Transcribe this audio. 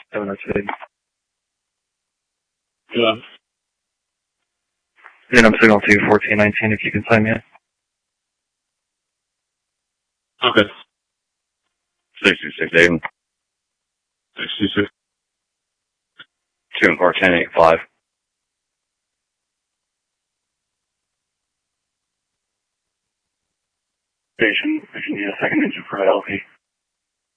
702. Yeah. I'm signal to 1419 if you can sign me in. Okay. 626 Aiden. 66. 2 and 4, 1085. Station, if you need a second engine for LP.